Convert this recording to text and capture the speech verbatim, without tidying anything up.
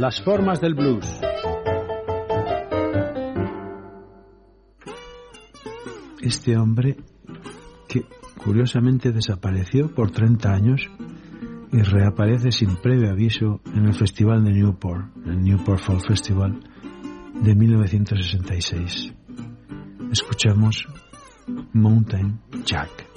Las formas del blues. Este hombre que curiosamente desapareció por treinta años y reaparece sin previo aviso en el Festival de Newport, el Newport Folk Festival de mil novecientos sesenta y seis. Escuchamos Mountain Jack.